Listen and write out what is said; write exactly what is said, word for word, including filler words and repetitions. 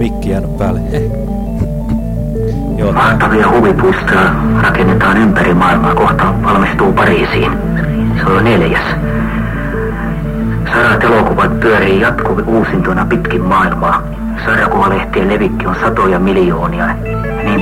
mikki jäänyt päälle. Joo, mahtavia huvipuistoja rakennetaan ympäri maailmaa. Kohta valmistuu Pariisiin. Se on neljäs. Sadat elokuvat pyörii jatkuvi uusintuna pitkin maailmaa. Sarjakuvalehtien levikki on satoja miljoonia. Niin